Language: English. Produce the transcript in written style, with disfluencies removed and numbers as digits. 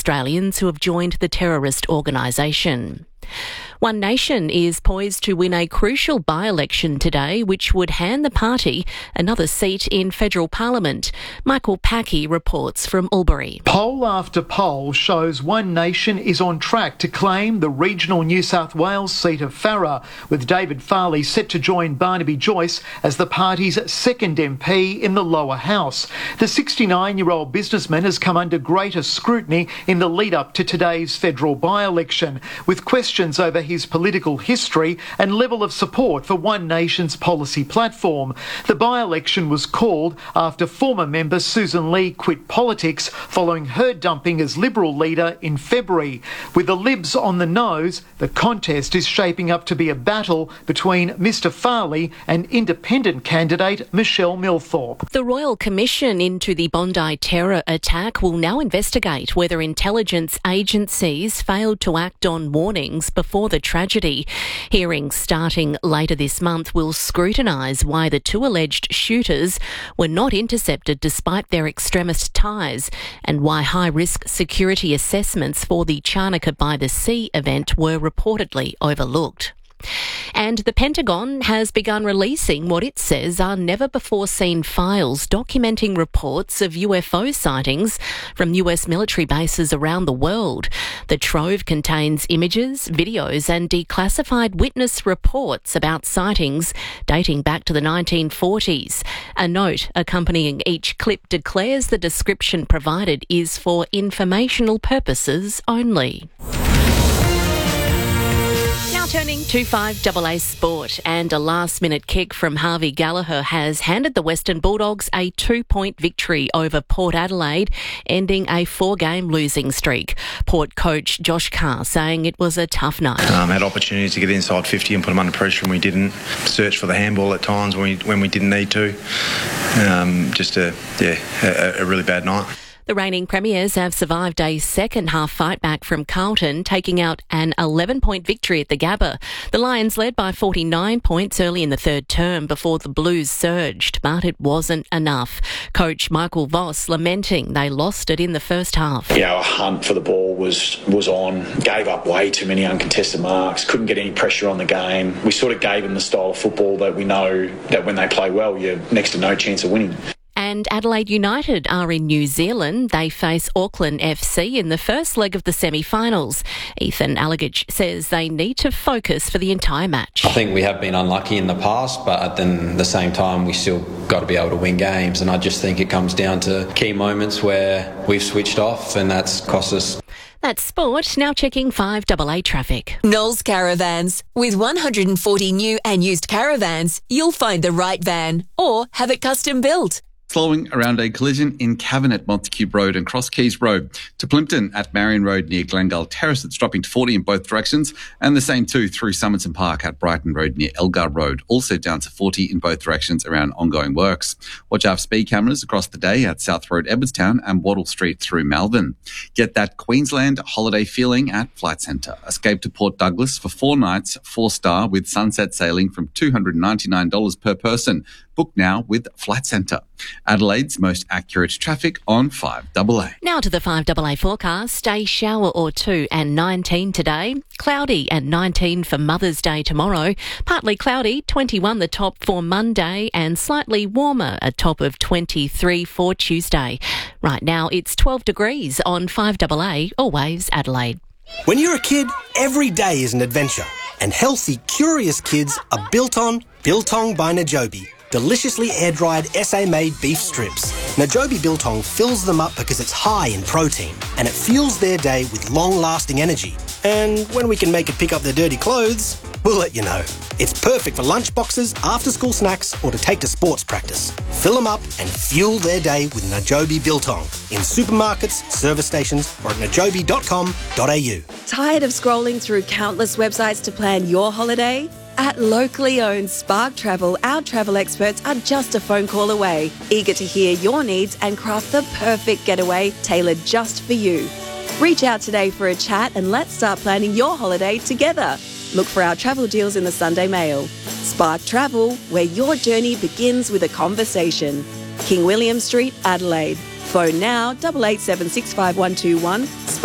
Australians who have joined the terrorist organisation. One Nation is poised to win a crucial by-election today, which would hand the party another seat in federal parliament. Michael Packey reports from Albury. Poll after poll shows One Nation is on track to claim the regional New South Wales seat of Farrer, with David Farley set to join Barnaby Joyce as the party's second MP in the lower house. The 69-year-old businessman has come under greater scrutiny in the lead-up to today's federal by-election, with questions over his political history and level of support for One Nation's policy platform. The by-election was called after former member Susan Lee quit politics following her dumping as Liberal leader in February. With the Libs on the nose, the contest is shaping up to be a battle between Mr Farley and independent candidate Michelle Milthorpe. The Royal Commission into the Bondi terror attack will now investigate whether intelligence agencies failed to act on warnings before the tragedy. Hearings starting later this month will scrutinise why the two alleged shooters were not intercepted despite their extremist ties, and why high-risk security assessments for the Charnock by the Sea event were reportedly overlooked. And the Pentagon has begun releasing what it says are never-before-seen files documenting reports of UFO sightings from US military bases around the world. The trove contains images, videos and declassified witness reports about sightings dating back to the 1940s. A note accompanying each clip declares the description provided is for informational purposes only. Turning to 5AA Sport, and a last-minute kick from Harvey Gallagher has handed the Western Bulldogs a 2-point victory over Port Adelaide, ending a 4-game losing streak. Port coach Josh Carr saying it was a tough night. Had opportunities to get inside 50 and put them under pressure, and we didn't. Search for the handball at times when we didn't need to. Just a really bad night. The reigning premiers have survived a second-half fight back from Carlton, taking out an 11-point victory at the Gabba. The Lions led by 49 points early in the third term before the Blues surged, but it wasn't enough. Coach Michael Voss lamenting they lost it in the first half. Our hunt for the ball was on, gave up way too many uncontested marks, couldn't get any pressure on the game. We sort of gave them the style of football that we know that when they play well, you're next to no chance of winning. And Adelaide United are in New Zealand. They face Auckland FC in the first leg of the semi-finals. Ethan Alagich says they need to focus for the entire match. I think we have been unlucky in the past, but at the same time, we still got to be able to win games. And I just think it comes down to key moments where we've switched off, and that's cost us. That's sport. Now checking 5AA traffic. Knowles Caravans. With 140 new and used caravans, you'll find the right van or have it custom built. Following around a collision in Cavan at Montecube Road and Cross Keys Road, to Plympton at Marion Road near Glengall Terrace. It's dropping to 40 in both directions, and the same too through Summerton Park at Brighton Road near Elgar Road, also down to 40 in both directions around ongoing works. Watch out for speed cameras across the day at South Road, Edwardstown and Wattle Street through Melbourne. Get that Queensland holiday feeling at Flight Centre. Escape to Port Douglas for 4 nights, 4-star with sunset sailing from $299 per person. Book now with Flight Centre. Adelaide's most accurate traffic on 5AA. Now to the 5AA forecast. A shower or two and 19 today. Cloudy and 19 for Mother's Day tomorrow. Partly cloudy, 21 the top for Monday, and slightly warmer, a top of 23 for Tuesday. Right now it's 12 degrees on 5AA or Waves Adelaide. When you're a kid, every day is an adventure. And healthy, curious kids are built on Biltong by Najobi. Deliciously air-dried SA-made beef strips. Najobi Biltong fills them up because it's high in protein and it fuels their day with long-lasting energy. And when we can make it pick up their dirty clothes, we'll let you know. It's perfect for lunch boxes, after-school snacks or to take to sports practice. Fill them up and fuel their day with Najobi Biltong in supermarkets, service stations or at najobi.com.au. Tired of scrolling through countless websites to plan your holiday? At locally owned Spark Travel, our travel experts are just a phone call away, eager to hear your needs and craft the perfect getaway tailored just for you. Reach out today for a chat and let's start planning your holiday together. Look for our travel deals in the Sunday Mail. Spark Travel, where your journey begins with a conversation. King William Street, Adelaide. Phone now 88765121